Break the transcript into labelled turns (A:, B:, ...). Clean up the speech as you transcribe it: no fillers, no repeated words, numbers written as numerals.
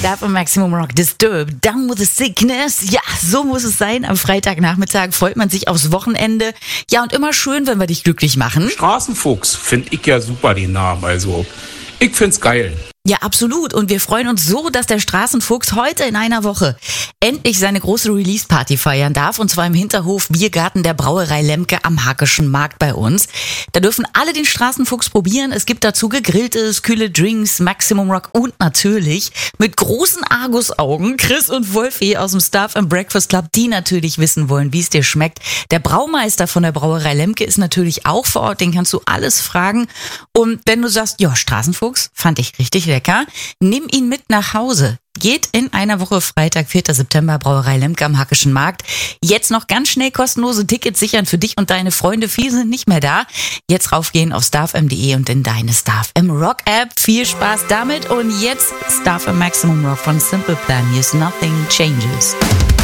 A: Staff im Maximum Rock Disturbed, Down with the Sickness. Ja, so muss es sein. Am Freitagnachmittag freut man sich aufs Wochenende. Ja, und immer schön, wenn wir dich glücklich machen.
B: Straßenfuchs finde ich ja super, den Namen. Also, ich find's geil.
A: Ja, absolut. Und wir freuen uns so, dass der Straßenfuchs heute in einer Woche endlich seine große Release-Party feiern darf. Und zwar im Hinterhof Biergarten der Brauerei Lemke am Hackischen Markt bei uns. Da dürfen alle den Straßenfuchs probieren. Es gibt dazu gegrilltes, kühle Drinks, Maximum Rock und natürlich mit großen Argusaugen Chris und Wolfi aus dem Staff and Breakfast Club, die natürlich wissen wollen, wie es dir schmeckt. Der Braumeister von der Brauerei Lemke ist natürlich auch vor Ort. Den kannst du alles fragen. Und wenn du sagst, ja, Straßenfuchs fand ich richtig lecker, nimm ihn mit nach Hause. Geht in einer Woche Freitag, 4. September, Brauerei Lemke am Hackischen Markt. Jetzt noch ganz schnell kostenlose Tickets sichern für dich und deine Freunde. Viele sind nicht mehr da. Jetzt raufgehen auf starfm.de und in deine Starfm Rock App. Viel Spaß damit und jetzt Starfm Maximum Rock von Simple Plan. Here's Nothing Changes.